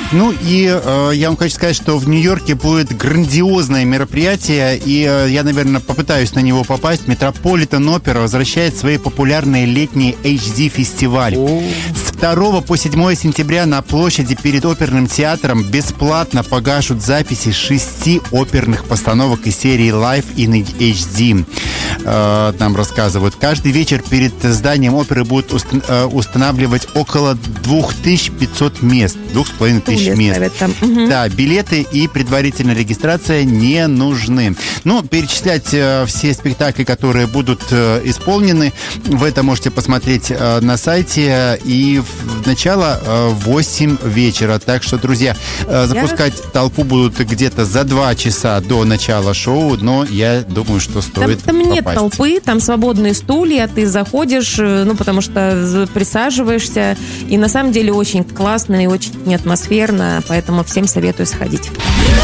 Ну и я вам хочу сказать, что в Нью-Йорке будет грандиозное мероприятие, и я, наверное, попытаюсь на него попасть. Метрополитен Опера возвращает свои популярные летние HD-фестиваль. С 2 по 7 сентября на площади перед оперным театром бесплатно погашут записи 6 оперных постановок из серии Live in HD. Нам рассказывают. Каждый вечер перед зданием оперы будут устанавливать около 2500 мест. 2500 мест. Да, билеты и предварительная регистрация не нужны. Ну, перечислять все спектакли, которые будут исполнены, вы это можете посмотреть на сайте. И начало 8 вечера. Так что, друзья, запускать толпу будут где-то за 2 часа до начала шоу, но я думаю, что стоит там нет попасть. Толпы, там свободные стулья, ты заходишь, потому что присаживаешься, и на самом деле очень классно и очень атмосферно, поэтому всем советую сходить.